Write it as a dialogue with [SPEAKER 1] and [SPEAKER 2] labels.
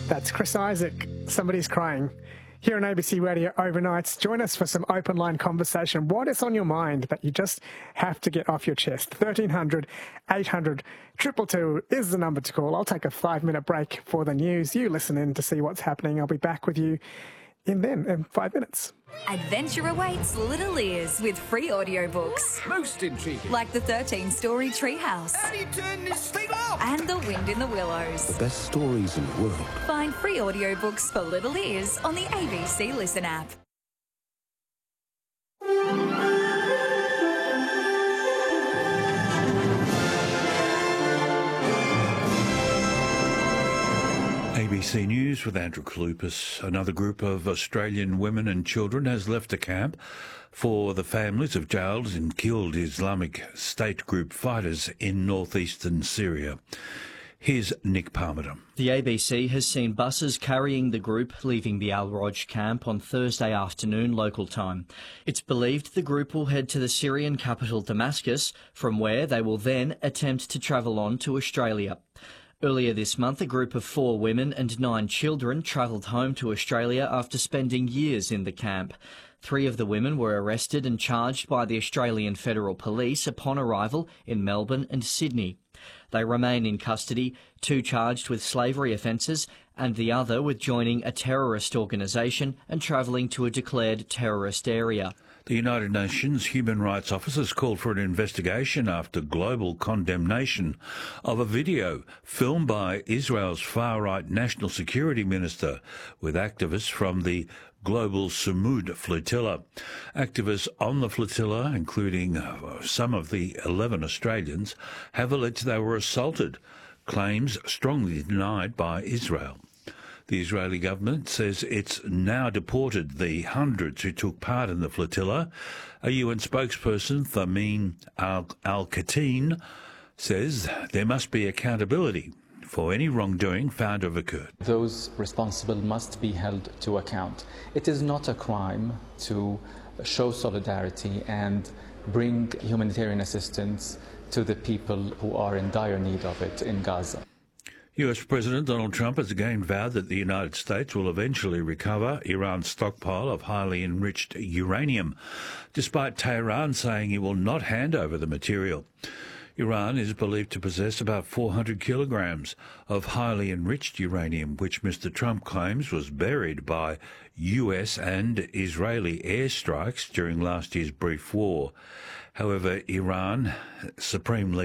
[SPEAKER 1] That's Chris Isaac. Somebody's crying. Here on ABC Radio Overnights, join us for some open line conversation. What is on your mind that you just have to get off your chest? 1300 800 222 is the number to call. I'll take a 5-minute break for the news. You listen in to see what's happening. I'll be back with you in 5 minutes.
[SPEAKER 2] Adventure awaits Little Ears with free audiobooks.
[SPEAKER 3] Most intriguing.
[SPEAKER 2] Like the 13-story Treehouse.
[SPEAKER 3] How do you turn this thing off?
[SPEAKER 2] And The Wind in the Willows.
[SPEAKER 4] The best stories in the world.
[SPEAKER 2] Find free audiobooks for Little Ears on the ABC Listen app.
[SPEAKER 5] ABC News with Andrew Kalupas. Another group of Australian women and children has left a camp for the families of jailed and killed Islamic State group fighters in northeastern Syria. Here's Nick Palmer.
[SPEAKER 6] The ABC has seen buses carrying the group leaving the Al Roj camp on Thursday afternoon local time. It's believed the group will head to the Syrian capital Damascus, from where they will then attempt to travel on to Australia. Earlier this month, a group of 4 women and 9 children travelled home to Australia after spending years in the camp. 3 of the women were arrested and charged by the Australian Federal Police upon arrival in Melbourne and Sydney. They remain in custody, 2 charged with slavery offences and the other with joining a terrorist organisation and travelling to a declared terrorist area.
[SPEAKER 5] The United Nations Human Rights Office has called for an investigation after global condemnation of a video filmed by Israel's far-right National Security Minister with activists from the Global Sumud flotilla. Activists on the flotilla, including some of the 11 Australians, have alleged they were assaulted, claims strongly denied by Israel. The Israeli government says it's now deported the hundreds who took part in the flotilla. A UN spokesperson, Thamin Al-Khateen, says there must be accountability for any wrongdoing found to have occurred.
[SPEAKER 7] Those responsible must be held to account. It is not a crime to show solidarity and bring humanitarian assistance to the people who are in dire need of it in Gaza.
[SPEAKER 5] US President Donald Trump has again vowed that the United States will eventually recover Iran's stockpile of highly enriched uranium, despite Tehran saying he will not hand over the material. Iran is believed to possess about 400 kilograms of highly enriched uranium, which Mr. Trump claims was buried by US and Israeli airstrikes during last year's brief war. However, Iran Supreme Leader